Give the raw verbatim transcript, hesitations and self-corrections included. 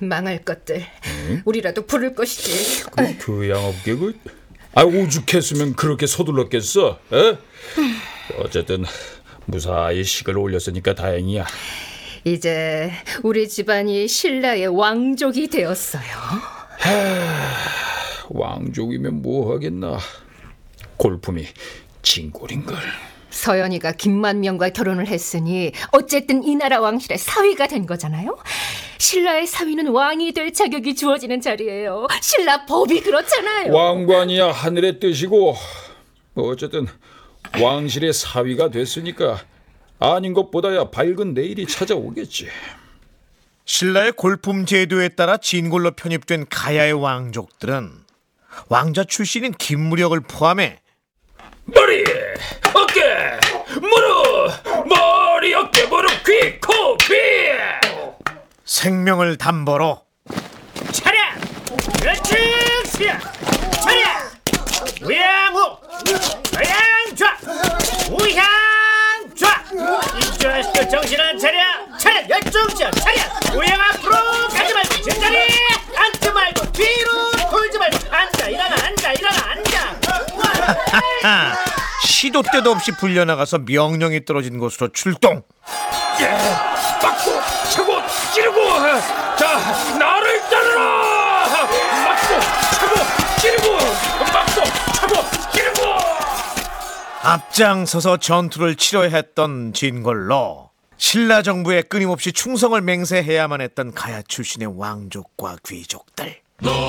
망할 것들. 응? 우리라도 부를 것이지. 그 교양업계 그 아 오죽했으면 그렇게 서둘렀겠어. 에? 어쨌든 무사히 식을 올렸으니까 다행이야. 이제 우리 집안이 신라의 왕족이 되었어요. 하, 왕족이면 뭐 하겠나. 골품이 진골인걸. 서연이가 김만명과 결혼을 했으니 어쨌든 이 나라 왕실의 사위가 된 거잖아요. 신라의 사위는 왕이 될 자격이 주어지는 자리예요. 신라 법이 그렇잖아요. 왕관이야 하늘의 뜻이고 뭐 어쨌든 왕실의 사위가 됐으니까 아닌 것보다야 밝은 내일이 찾아오겠지. 신라의 골품 제도에 따라 진골로 편입된 가야의 왕족들은 왕자 출신인 김무력을 포함해 머리, 어깨, 무릎, 머리, 어깨, 무릎, 귀, 코, 귀 생명을 담보로 차렷! 그렇지! 차렷! 우양우! 우양좌! 우양좌! 입주하시고 정신은 차려! 차렷! 열중지어 차렷! 우양 앞으로 가지 말고 제자리! 앉지 말고 뒤로 돌지 말고 앉아 일어나 앉아 일어나 앉아! 시도 때도 없이 불려나가서 명령이 떨어진 곳으로 출동. 예, 막고 차고 찌르고 자 나를 따르라. 막고 차고 찌르고 막고 차고 찌르고. 앞장서서 전투를 치러야 했던 진골로 신라 정부에 끊임없이 충성을 맹세해야만 했던 가야 출신의 왕족과 귀족들.